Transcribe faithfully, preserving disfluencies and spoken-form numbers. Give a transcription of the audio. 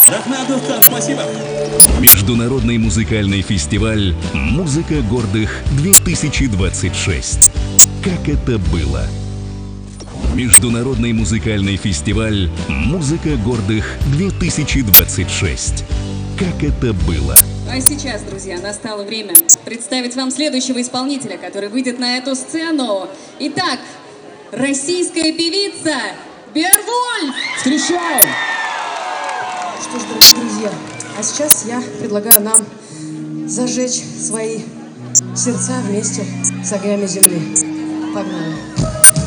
Рахматовтан, спасибо. Международный музыкальный фестиваль «Музыка гордых-две тысячи двадцать шесть». Как это было? Международный музыкальный фестиваль «Музыка гордых-две тысячи двадцать шесть». Как это было? А сейчас, друзья, настало время представить вам следующего исполнителя, который выйдет на эту сцену. Итак, российская певица Беовульф! Встречаем! Что ж, дорогие друзья, а сейчас я предлагаю нам зажечь свои сердца вместе с огнями земли. Погнали!